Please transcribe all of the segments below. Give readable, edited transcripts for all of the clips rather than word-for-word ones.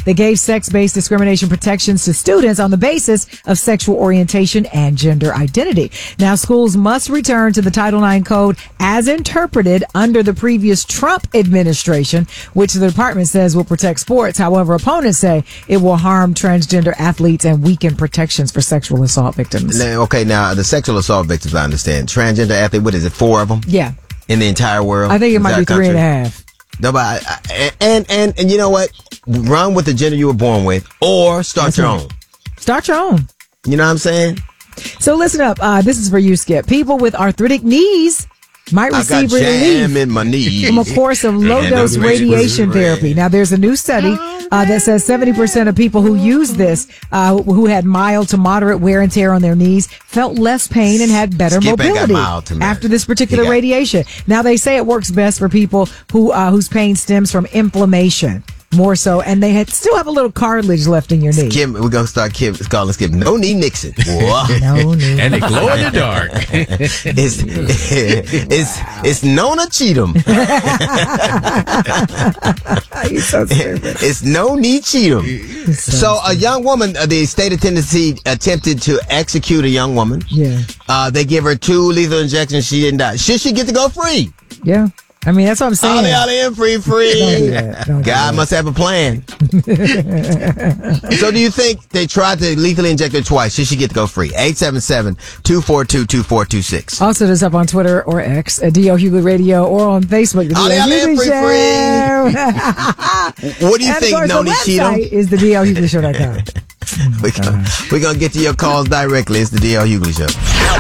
that gave sex-based discrimination protections to students on the basis of sexual orientation and gender identity. Now, schools must return to the Title IX code as interpreted under the previous Trump administration, which the department says will protect sports. However, opponents say it will harm transgender athletes and weaken protections for sexual assault victims. Now, the sexual assault victims, I understand. Transgender athlete, what is it, 4 of them? Yeah. In the entire world? I think it might be 3.5. No, but and you know what? Run with the gender you were born with, or start your own. Start your own. You know what I'm saying? So listen up. This is for you, Skip. People with arthritic knees might receive relief in my knee from a course of low-dose radiation therapy. Now, there's a new study that says 70% of people who use this, who had mild to moderate wear and tear on their knees, felt less pain and had better mobility after this particular radiation. Now, they say it works best for people whose pain stems from inflammation. More so, and they still have a little cartilage left in your knee. Kim, we're gonna start calling Skip No Knee Nixon. No knee. And they glow in the dark. It's Nona Cheatham. You're so stupid. It's No Knee Cheatham. So a young woman, the state of Tennessee attempted to execute a young woman. Yeah. They give her 2 lethal injections. She didn't die. Should she get to go free? Yeah. I mean, that's what I'm saying. Ollie, free. God must have a plan. So do you think they tried to lethally inject her twice? Should she get to go free? 877-242-2426. Also, just up on Twitter or X at D.L. Hughley Radio or on Facebook. The Ollie, free. What do you think, Noni Cheatham? The website is the DLHughleyShow.com. We're going to get to your calls directly. It's the D.L. Hughley Show.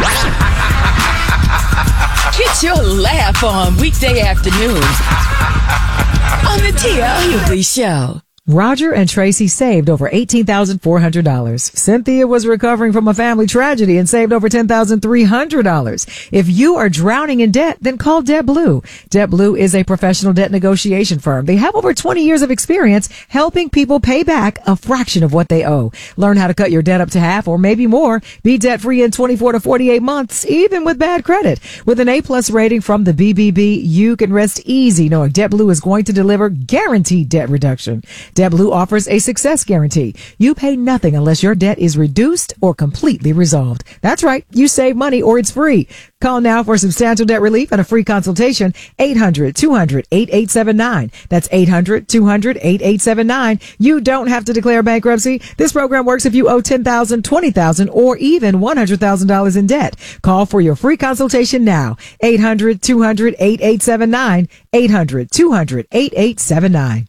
Get your laugh on weekday afternoons on the D.L. Hughley Show. Roger and Tracy saved over $18,400. Cynthia was recovering from a family tragedy and saved over $10,300. If you are drowning in debt, then call DebtBlue. DebtBlue is a professional debt negotiation firm. They have over 20 years of experience helping people pay back a fraction of what they owe. Learn how to cut your debt up to half or maybe more. Be debt-free in 24 to 48 months, even with bad credit. With an A-plus rating from the BBB, you can rest easy knowing DebtBlue is going to deliver guaranteed debt reduction. DebtBlue offers a success guarantee. You pay nothing unless your debt is reduced or completely resolved. That's right. You save money or it's free. Call now for substantial debt relief and a free consultation. 800-200-8879. That's 800-200-8879. You don't have to declare bankruptcy. This program works if you owe $10,000, $20,000, or even $100,000 in debt. Call for your free consultation now. 800-200-8879. 800-200-8879.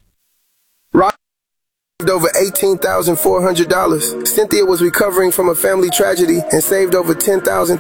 Over $18,400. Cynthia was recovering from a family tragedy and saved over $10,300.